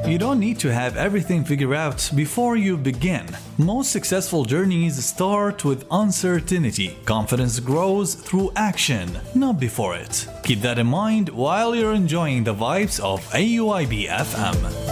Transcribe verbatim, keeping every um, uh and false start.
You don't need to have everything figured out before you begin. Most successful journeys start with uncertainty. Confidence grows through action, not before it. Keep that in mind while you're enjoying the vibes of A U I B F M.